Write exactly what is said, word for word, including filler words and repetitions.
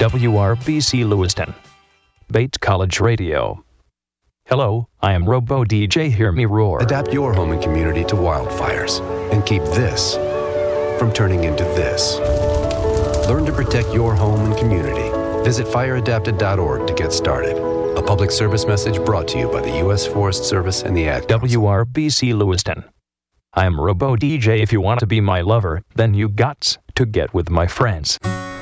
W R B C Lewiston. Bates College Radio. Hello, I am Robo D J Hear Me Roar. Adapt your home and community to wildfires and keep this from turning into this. Learn to protect your home and community. Visit fire adapted dot org to get started. A public service message brought to you by the U S Forest Service and the Ad Council. W R B C Lewiston. I am Robo D J. If you want to be my lover, then you gots to get with my friends.